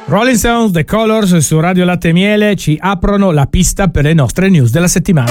Rolling Stones, The Colors su Radio Latte e Miele ci aprono la pista per le nostre news della settimana.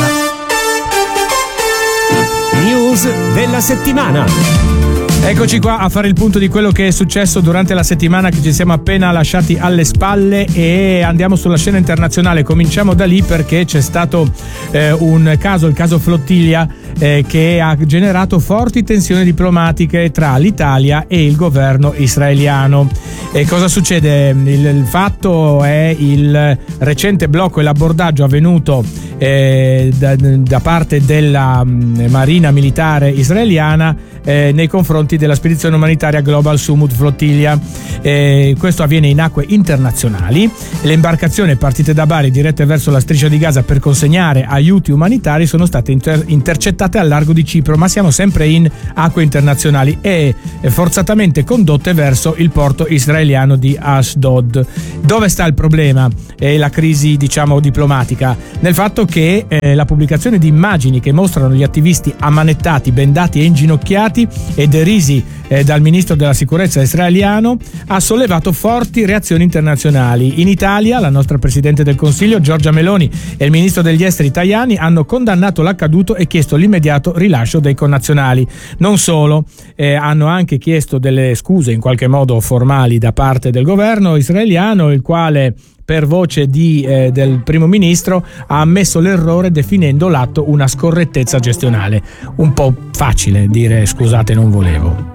News della settimana. Eccoci qua a fare il punto di quello che è successo durante la settimana che ci siamo appena lasciati alle spalle, e andiamo sulla scena internazionale. Cominciamo da lì perché c'è stato un caso, il caso Flotilla, che ha generato forti tensioni diplomatiche tra l'Italia e il governo israeliano. E cosa succede? Il fatto è il recente blocco e l'abordaggio avvenuto da parte della Marina militare israeliana nei confronti della spedizione umanitaria Global Sumud Flotilla. Questo avviene in acque internazionali. Le imbarcazioni partite da Bari dirette verso la striscia di Gaza per consegnare aiuti umanitari sono state intercettate al largo di Cipro, ma siamo sempre in acque internazionali, e forzatamente condotte verso il porto israeliano di Ashdod. Dove sta il problema e la crisi, diciamo, diplomatica? Nel fatto che la pubblicazione di immagini che mostrano gli attivisti ammanettati, bendati e inginocchiati e derisi dal ministro della sicurezza israeliano ha sollevato forti reazioni internazionali. In Italia la nostra Presidente del Consiglio Giorgia Meloni e il ministro degli esteri Tajani hanno condannato l'accaduto e chiesto l'immediato rilascio dei connazionali. Non solo, hanno anche chiesto delle scuse in qualche modo formali da parte del governo israeliano, il quale per voce del primo ministro ha ammesso l'errore definendo l'atto una scorrettezza gestionale. Un po' facile dire scusate non volevo.